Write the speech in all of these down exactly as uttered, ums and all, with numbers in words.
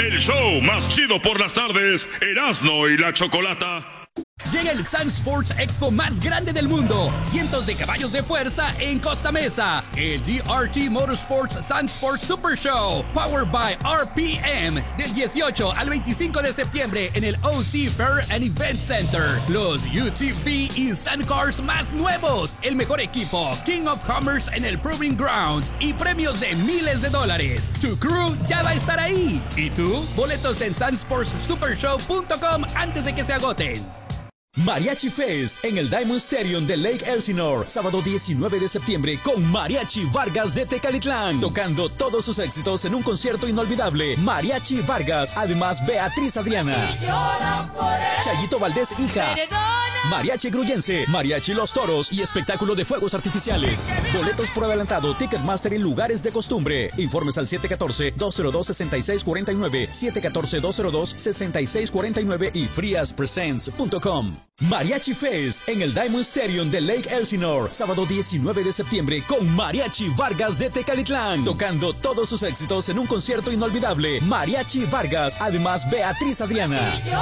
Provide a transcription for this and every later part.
El show más chido por las tardes, Erasmo y la Chocolata. Llega el Sun Sports Expo más grande del mundo. Cientos de caballos de fuerza en Costa Mesa. El D R T Motorsports Sun Sports Super Show, powered by R P M, del dieciocho al veinticinco de septiembre en el O C Fair and Event Center. Los U T V y Sun Cars más nuevos. El mejor equipo, King of Commerce en el Proving Grounds y premios de miles de dólares. Tu crew ya va a estar ahí. ¿Y tú? Boletos en sun sports super show punto com antes de que se agoten. Mariachi Fest en el Diamond Stadium de Lake Elsinore, sábado diecinueve de septiembre con Mariachi Vargas de Tecalitlán, tocando todos sus éxitos en un concierto inolvidable. Mariachi Vargas, además Beatriz Adriana, Chayito Valdés hija, Mariachi Gruyense, Mariachi Los Toros y espectáculo de fuegos artificiales. Boletos por adelantado, Ticketmaster y lugares de costumbre. Informes al siete uno cuatro, dos cero dos, seis seis cuatro nueve, siete uno cuatro, dos cero dos, seis seis cuatro nueve y frias presents punto com. Mariachi Fest en el Diamond Stadium de Lake Elsinore, sábado diecinueve de septiembre con Mariachi Vargas de Tecalitlán, tocando todos sus éxitos en un concierto inolvidable. Mariachi Vargas, además Beatriz Adriana,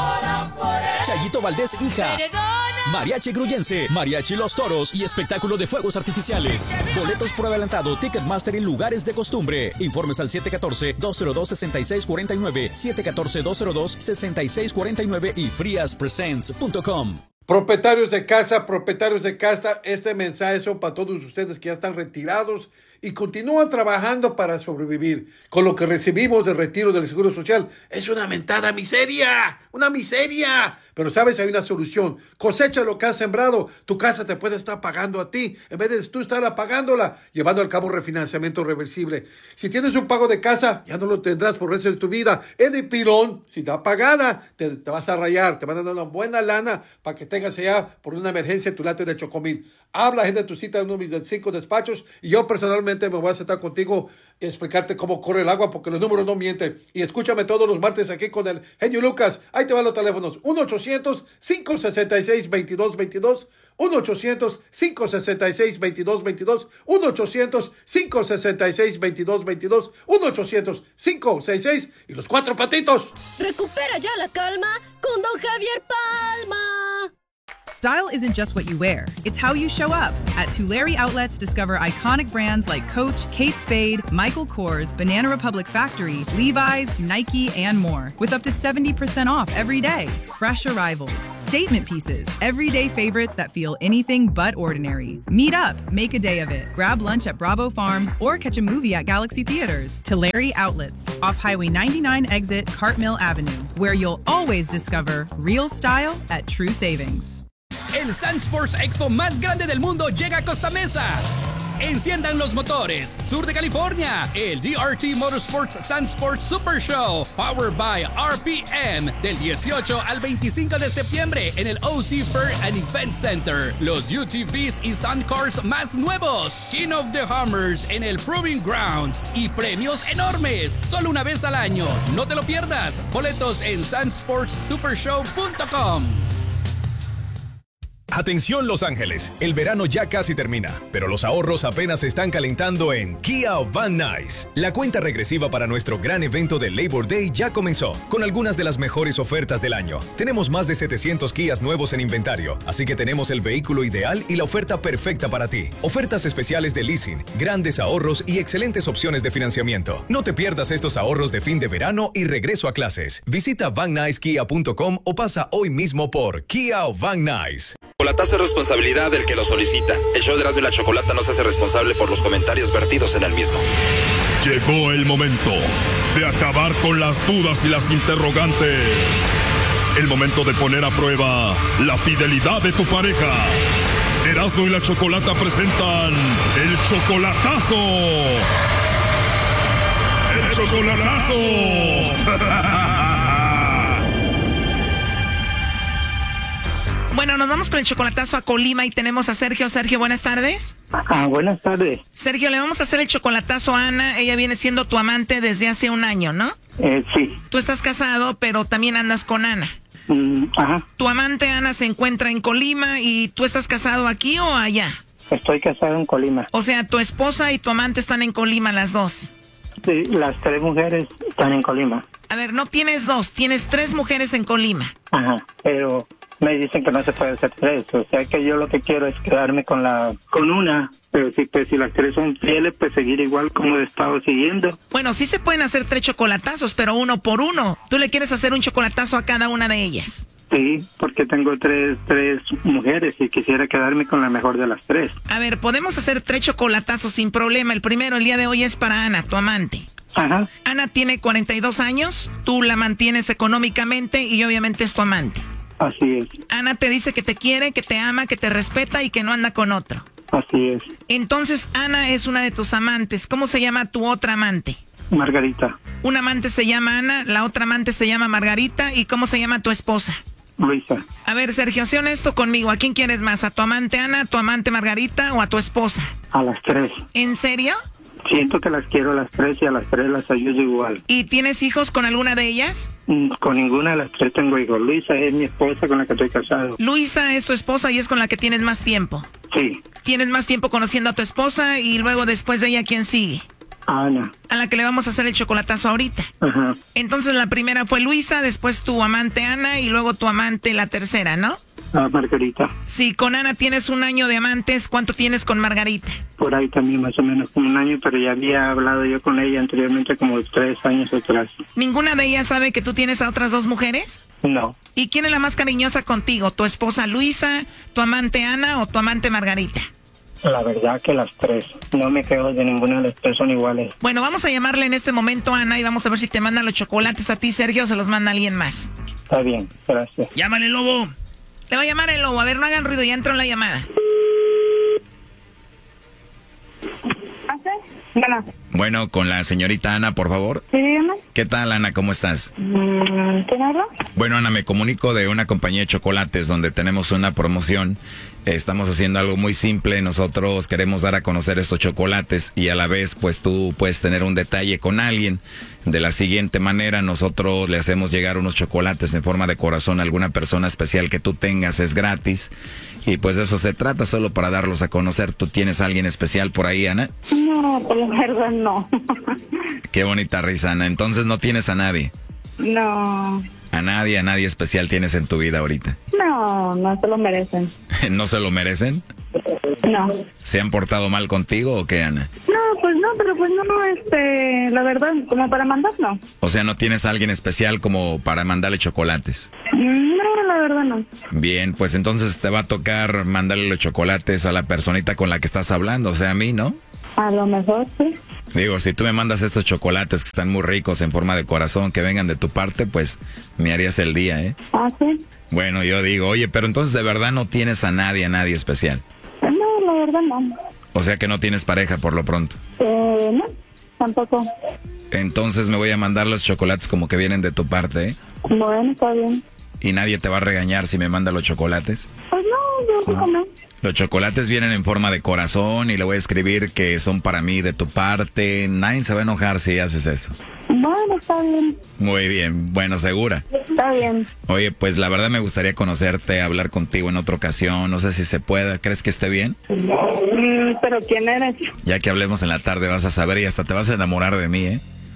Chayito Valdés hija, Mariachi Gruyense, Mariachi Los Toros y espectáculo de fuegos artificiales. Boletos por adelantado, Ticketmaster y lugares de costumbre. Informes al siete uno cuatro, dos cero dos, seis seis cuatro nueve, siete uno cuatro, dos cero dos, seis seis cuatro nueve y frias presents punto com. Propietarios de casa, propietarios de casa, este mensaje son para todos ustedes que ya están retirados y continúan trabajando para sobrevivir. Con lo que recibimos del retiro del Seguro Social es una mentada miseria, una miseria. Pero sabes, hay una solución. Cosecha lo que has sembrado. Tu casa te puede estar pagando a ti, en vez de tú estar pagándola, llevando al cabo refinanciamiento reversible. Si tienes un pago de casa, ya no lo tendrás por el resto de tu vida. Es de pilón, si está pagada, te, te vas a rayar, te van a dar una buena lana para que tengas allá por una emergencia tu late de Chocomil. Habla, agenda tu cita en uno de mis cinco despachos y yo personalmente me voy a sentar contigo y explicarte cómo corre el agua porque los números no mienten. Y escúchame todos los martes aquí con el genio Lucas. Ahí te van los teléfonos. uno ochocientos, cinco sesenta y seis, veintidós veintidós. uno ochocientos, cinco sesenta y seis, veintidós veintidós. uno ochocientos, cinco sesenta y seis, veintidós veintidós. uno ochocientos, cinco sesenta y seis y los cuatro patitos. Recupera ya la calma con Don Javier Palma. Style isn't just what you wear, it's how you show up. At Tulare Outlets, discover iconic brands like Coach, Kate Spade, Michael Kors, Banana Republic Factory, Levi's, Nike, and more. With up to seventy percent off every day. Fresh arrivals, statement pieces, everyday favorites that feel anything but ordinary. Meet up, make a day of it. Grab lunch at Bravo Farms or catch a movie at Galaxy Theaters. Tulare Outlets, off Highway ninety-nine exit Cartmill Avenue, where you'll always discover real style at true savings. El Sun Sports Expo más grande del mundo llega a Costa Mesa. Enciendan los motores, sur de California. El D R T Motorsports Sun Sports Super Show, powered by R P M, del dieciocho al veinticinco de septiembre en el O C Fair and Event Center. Los U T Vs y Sun Cars más nuevos, King of the Hammers en el Proving Grounds y premios enormes, solo una vez al año. No te lo pierdas. Boletos en sun sports super show punto com. Atención Los Ángeles, el verano ya casi termina, pero los ahorros apenas se están calentando en Kia Van Nuys. La cuenta regresiva para nuestro gran evento de Labor Day ya comenzó, con algunas de las mejores ofertas del año. Tenemos más de setecientos Kias nuevos en inventario, así que tenemos el vehículo ideal y la oferta perfecta para ti. Ofertas especiales de leasing, grandes ahorros y excelentes opciones de financiamiento. No te pierdas estos ahorros de fin de verano y regreso a clases. Visita van nuys kia punto com o pasa hoy mismo por Kia Van Nuys. Chocolatazo es responsabilidad del que lo solicita. El show de Erasmo y la Chocolata no se hace responsable por los comentarios vertidos en el mismo. Llegó el momento de acabar con las dudas y las interrogantes. El momento de poner a prueba la fidelidad de tu pareja. Erasmo y la Chocolata presentan el chocolatazo. ¡El chocolatazo! Bueno, nos vamos con el chocolatazo a Colima y tenemos a Sergio. Sergio, buenas tardes. Ah, buenas tardes. Sergio, le vamos a hacer el chocolatazo a Ana. Ella viene siendo tu amante desde hace un año, ¿no? Eh, sí. Tú estás casado, pero también andas con Ana. Mm, ajá. Tu amante Ana se encuentra en Colima y ¿tú estás casado aquí o allá? Estoy casado en Colima. O sea, tu esposa y tu amante están en Colima las dos. Sí, las tres mujeres están en Colima. A ver, no tienes dos, tienes tres mujeres en Colima. Ajá, pero me dicen que no se puede hacer tres. O sea que yo lo que quiero es quedarme con la con una. Pero si, pues, si las tres son fieles, pues seguir igual como he estado siguiendo. Bueno, sí se pueden hacer tres chocolatazos, pero uno por uno. ¿Tú le quieres hacer un chocolatazo a cada una de ellas? Sí, porque tengo tres, tres mujeres y quisiera quedarme con la mejor de las tres. A ver, podemos hacer tres chocolatazos sin problema. El primero, el día de hoy, es para Ana, tu amante. Ajá. Ana tiene cuarenta y dos años, tú la mantienes económicamente y obviamente es tu amante. Así es. Ana te dice que te quiere, que te ama, que te respeta y que no anda con otro. Así es. Entonces, Ana es una de tus amantes. ¿Cómo se llama tu otra amante? Margarita. Una amante se llama Ana, la otra amante se llama Margarita. ¿Y cómo se llama tu esposa? Luisa. A ver, Sergio, sé honesto conmigo. ¿A quién quieres más? ¿A tu amante Ana, a tu amante Margarita o a tu esposa? A las tres. ¿En serio? Siento que las quiero a las tres y a las tres las ayudo igual. ¿Y tienes hijos con alguna de ellas? Mm, Con ninguna de las tres tengo hijos. Luisa es mi esposa con la que estoy casado. Luisa es tu esposa y es con la que tienes más tiempo. Sí. Tienes más tiempo conociendo a tu esposa y luego después de ella, ¿quién sigue? Ana. A la que le vamos a hacer el chocolatazo ahorita. Ajá. Entonces la primera fue Luisa, después tu amante Ana y luego tu amante la tercera, ¿no? Ah, Margarita. Sí, con Ana tienes un año de amantes. ¿Cuánto tienes con Margarita? Por ahí también más o menos como un año, pero ya había hablado yo con ella anteriormente como tres años atrás. ¿Ninguna de ellas sabe que tú tienes a otras dos mujeres? No. ¿Y quién es la más cariñosa contigo? ¿Tu esposa Luisa, tu amante Ana o tu amante Margarita? La verdad que las tres. No me quedo de ninguna de las tres, son iguales. Bueno, vamos a llamarle en este momento a Ana y vamos a ver si te manda los chocolates a ti, Sergio, o se los manda alguien más. Está bien, gracias. Llámale, lobo. Le va a llamar el lobo. A ver, no hagan ruido, ya entró en la llamada. Bueno. Bueno, con la señorita Ana, por favor. Sí, dígame. ¿Qué tal, Ana? ¿Cómo estás? ¿Quién habla? Bueno, Ana, me comunico de una compañía de chocolates donde tenemos una promoción. Estamos haciendo algo muy simple. Nosotros queremos dar a conocer estos chocolates y a la vez, pues tú puedes tener un detalle con alguien. De la siguiente manera, nosotros le hacemos llegar unos chocolates en forma de corazón a alguna persona especial que tú tengas. Es gratis. Y pues de eso se trata, solo para darlos a conocer. ¿Tú tienes a alguien especial por ahí, Ana? No, por la verdad no. Qué bonita risa, Ana. Entonces no tienes a nadie. No. A nadie, a nadie especial tienes en tu vida ahorita. No, no se lo merecen. ¿No se lo merecen? No. ¿Se han portado mal contigo o qué, Ana? No, pues no, pero pues no, este, la verdad, como para mandar, no. O sea, ¿no tienes a alguien especial como para mandarle chocolates? No, la verdad no. Bien, pues entonces te va a tocar mandarle los chocolates a la personita con la que estás hablando, o sea, a mí, ¿no? A lo mejor sí. Digo, si tú me mandas estos chocolates que están muy ricos en forma de corazón, que vengan de tu parte, pues me harías el día, ¿eh? Ah, sí. Bueno, yo digo, oye, pero entonces de verdad no tienes a nadie, a nadie especial. No, la verdad no. O sea que no tienes pareja por lo pronto. Eh, no, tampoco. Entonces me voy a mandar los chocolates como que vienen de tu parte, ¿eh? Bueno, está bien. ¿Y nadie te va a regañar si me manda los chocolates? Pues no, yo creo que no. Los chocolates vienen en forma de corazón y le voy a escribir que son para mí de tu parte. Nadie se va a enojar si haces eso. Bueno, está bien. Muy bien, bueno, segura. Está bien. Oye, pues la verdad me gustaría conocerte, hablar contigo en otra ocasión. No sé si se pueda. ¿Crees que esté bien? Mm, pero ¿quién eres? Ya que hablemos en la tarde vas a saber y hasta te vas a enamorar de mí, ¿eh?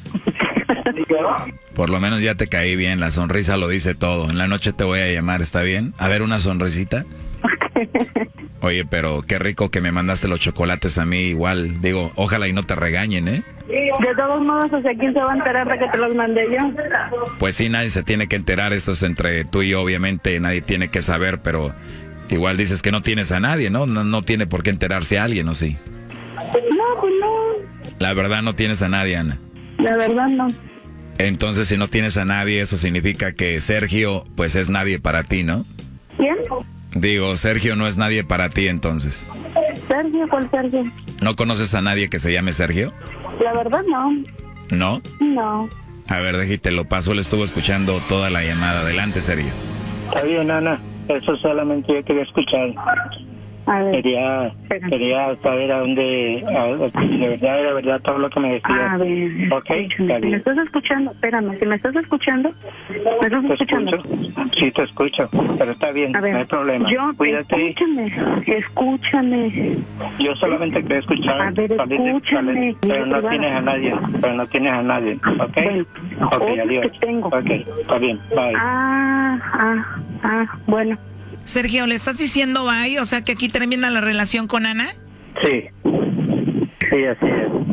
Por lo menos ya te caí bien, la sonrisa lo dice todo. En la noche te voy a llamar, ¿está bien? A ver, una sonrisita. Oye, pero qué rico que me mandaste los chocolates a mí igual. Digo, ojalá y no te regañen, ¿eh? De todos modos, o sea, ¿quién se va a enterar de que te los mandé yo? Pues sí, nadie se tiene que enterar. Esto es entre tú y yo, obviamente. Nadie tiene que saber, pero igual dices que no tienes a nadie, ¿no? No, no tiene por qué enterarse alguien, ¿o sí? No, pues no. La verdad no tienes a nadie, Ana. La verdad no. Entonces, si no tienes a nadie, eso significa que Sergio, pues es nadie para ti, ¿no? ¿Quién? Digo, Sergio no es nadie para ti, entonces. Sergio, ¿cuál Sergio? ¿No conoces a nadie que se llame Sergio? La verdad no. ¿No? No. A ver, déjate, lo paso, le estuvo escuchando toda la llamada. Adelante, Sergio. Está bien, Ana. Eso solamente yo quería escuchar. A ver, quería, quería saber a dónde, a, si de verdad era verdad todo lo que me decías. A ver, ok, está si bien. me estás escuchando, espérame, si me estás escuchando, ¿me estás ¿Te escuchando? escucho? Sí, te escucho, pero está bien, A ver, no hay problema. Yo, Cuídate. escúchame, escúchame. Yo solamente quería escuchar, A ver, salir de- escúchame, salir- pero no privada. tienes a nadie, pero no tienes a nadie, ¿ok? Bueno, ok, obvio adiós. que tengo. Ok, está bien, bye. Ah, ah, ah, bueno. Sergio, ¿le estás diciendo bye? O sea, que aquí termina la relación con Ana. Sí, sí, así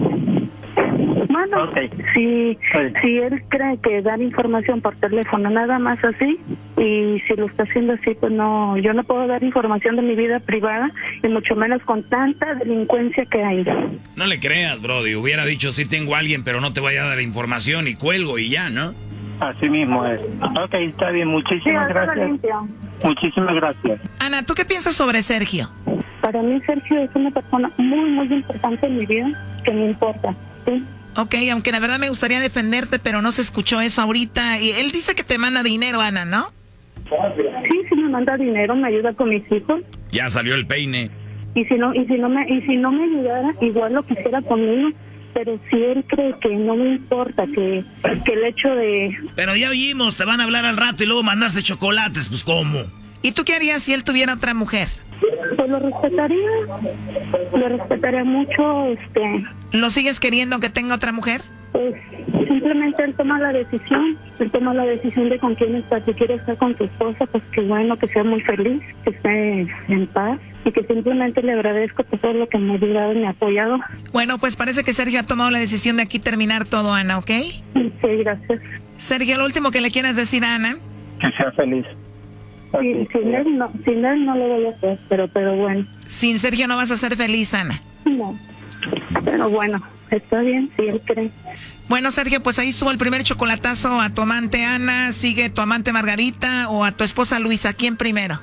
es. Bueno, Ok. si, si él cree que dar información por teléfono nada más así, y si lo está haciendo así, pues no, yo no puedo dar información de mi vida privada, y mucho menos con tanta delincuencia que hay. No le creas, Brody. Hubiera dicho, sí tengo a alguien, pero no te voy a dar información y cuelgo y ya, ¿no? Así mismo es. Ok, está bien, muchísimas Sí, gracias. limpio. Muchísimas gracias. Ana, ¿tú qué piensas sobre Sergio? Para mí Sergio es una persona muy, muy importante en mi vida, que me importa, ¿sí? Ok, aunque la verdad me gustaría defenderte, pero no se escuchó eso ahorita. Y él dice que te manda dinero, Ana, ¿no? Sí, sí me manda dinero, me ayuda con mis hijos. Ya salió el peine. Y si no, y si no me, y si no me ayudara, igual lo quisiera conmigo. Pero si él cree que no me importa, que, que el hecho de... Pero ya oímos, te van a hablar al rato y luego mandaste chocolates, pues ¿cómo? ¿Y tú qué harías si él tuviera otra mujer? Pues lo respetaría, lo respetaría mucho, este... ¿Lo sigues queriendo que tenga otra mujer? Pues simplemente él toma la decisión, él toma la decisión de con quién está. Si quiere estar con su esposa, pues que bueno, que sea muy feliz, que esté en paz, y que simplemente le agradezco por todo lo que me ha ayudado y me ha apoyado. Bueno, pues parece que Sergio ha tomado la decisión de aquí terminar todo, Ana, ¿ok? Sí, gracias. Sergio, lo último que le quieras decir a Ana. Que sea feliz. Sí, sin él no, sin él no lo voy a hacer, pero, pero bueno. Sin Sergio no vas a ser feliz, Ana. No, pero bueno, está bien, si él cree. Bueno, Sergio, pues ahí estuvo el primer chocolatazo a tu amante Ana, sigue tu amante Margarita o a tu esposa Luisa. ¿Quién primero?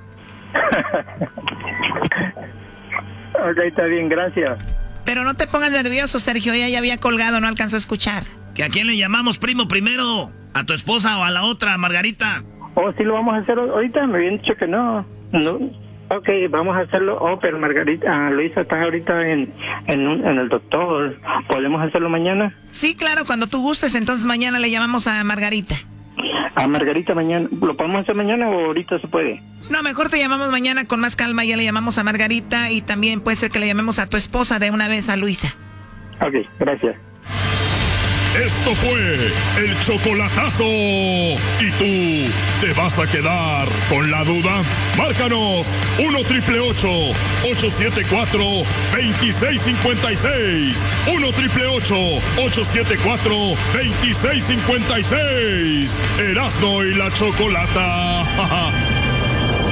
Ok, está bien, gracias. Pero no te pongas nervioso, Sergio, ella ya había colgado, no alcanzó a escuchar. ¿Que a quién le llamamos primo primero? ¿A tu esposa o a la otra, Margarita? Oh, sí lo vamos a hacer ahorita, me habían dicho que no. No. Ok, vamos a hacerlo. Oh, pero Margarita, ah, Luisa, estás ahorita en, en, un, en el doctor. ¿Podemos hacerlo mañana? Sí, claro, cuando tú gustes, entonces mañana le llamamos a Margarita. A Margarita mañana. ¿Lo podemos hacer mañana o ahorita se puede? No, mejor te llamamos mañana con más calma, ya le llamamos a Margarita y también puede ser que le llamemos a tu esposa de una vez, a Luisa. Ok, gracias. Esto fue el chocolatazo. ¿Y tú te vas a quedar con la duda? Márcanos uno triple ocho, ocho siete cuatro, dos seis cinco seis. uno triple ocho, ocho siete cuatro, dos seis cinco seis. Erasmo y la Chocolata.